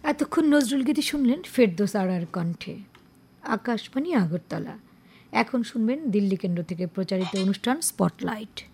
এতক্ষণ নজরুল গীতি শুনলেন ফেরদৌস আরার কণ্ঠে। আকাশবাণী আগরতলা। এখন শুনবেন দিল্লি কেন্দ্র থেকে প্রচারিত অনুষ্ঠান স্পটলাইট।